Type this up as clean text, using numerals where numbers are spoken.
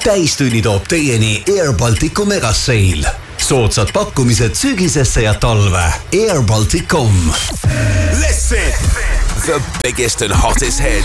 Täistunni toob teieni Air Balticu megaseil. Soodsad pakkumised sügisesse ja talve. airbaltic.com. Listen, the biggest and hottest hits